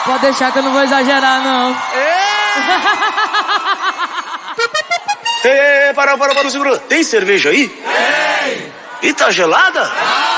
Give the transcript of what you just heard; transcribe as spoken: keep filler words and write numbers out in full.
Pode deixar que eu não vou exagerar, não. Ei, para, para, para, segura. Tem cerveja aí? Tem. E tá gelada?